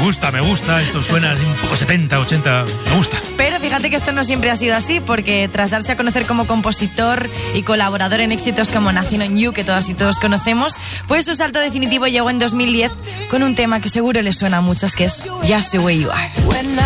gusta, esto suena un poco 70, 80, me gusta. Pero fíjate que esto no siempre ha sido así, porque tras darse a conocer como compositor y colaborador en éxitos como Nothing on You, que todas y todos conocemos, pues su salto definitivo llegó en 2010 con un tema que seguro les suena a muchos, que es Just the Way You Are.